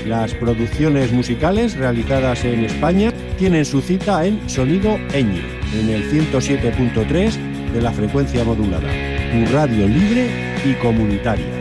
Las producciones musicales realizadas en España tienen su cita en Sonido Eñe, en el 107.3 de la frecuencia modulada, tu radio libre y comunitaria.